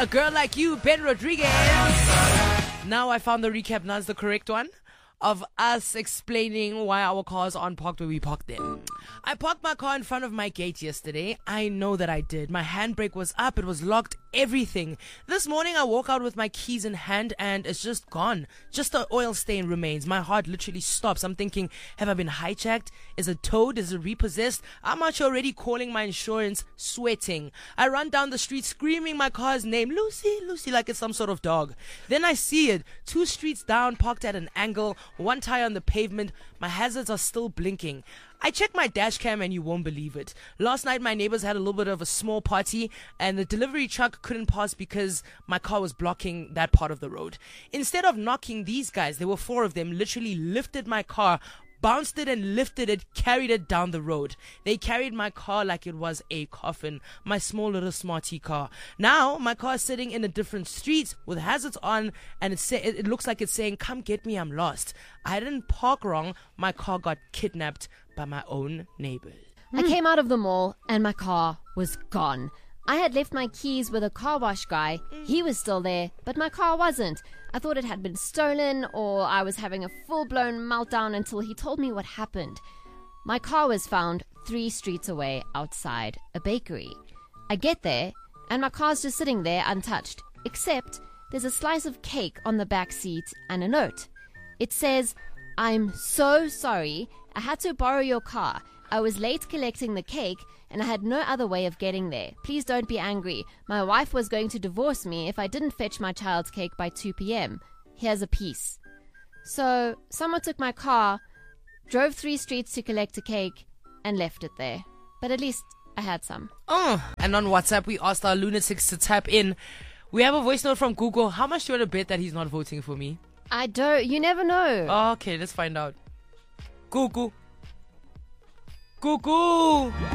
A girl like you, Ben Rodriguez. Now I found the recap. Now is the correct one of us explaining why our cars aren't parked where we parked them. I parked my car in front of my gate yesterday. I know that I did. My handbrake was up. It was locked. Everything. This morning I walk out with my keys in hand and it's just gone. Just the oil stain remains. My heart literally stops. I'm thinking, have I been hijacked? Is it towed? Is it repossessed? I'm actually already calling my insurance, sweating. I run down the street screaming my car's name, Lucy, Lucy, like it's some sort of dog. Then I see it. 2 streets down, parked at an angle, 1 tire on the pavement. My hazards are still blinking. I checked my dash cam and you won't believe it. Last night my neighbors had a little bit of a small party and the delivery truck couldn't pass because my car was blocking that part of the road. Instead of knocking these guys, there were 4 of them, literally lifted my car, bounced it and lifted it, carried it down the road. They carried my car like it was a coffin, my small little smarty car. Now my car is sitting in a different street with hazards on and it looks like it's saying, come get me, I'm lost. I didn't park wrong, my car got kidnapped by my own neighbors. I came out of the mall and my car was gone. I had left my keys with a car wash guy. He was still there, but my car wasn't. I thought it had been stolen or I was having a full-blown meltdown until he told me what happened. My car was found 3 streets away outside a bakery. I get there and my car's just sitting there untouched, except there's a slice of cake on the back seat and a note. It says, "I'm so sorry. I had to borrow your car. I was late collecting the cake and I had no other way of getting there. Please don't be angry. My wife was going to divorce me if I didn't fetch my child's cake by 2 p.m. Here's a piece." So someone took my car, drove 3 streets to collect a cake and left it there. But at least I had some. And on WhatsApp we asked our lunatics to tap in. We have a voice note from Google. How much do you want to bet that he's not voting for me? I don't. You never know. Okay, let's find out. Google. Google.